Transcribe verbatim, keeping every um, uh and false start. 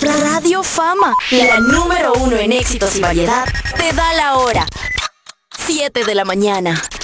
Radio Fama, la número uno en éxitos y variedad, te da la hora. siete de la mañana.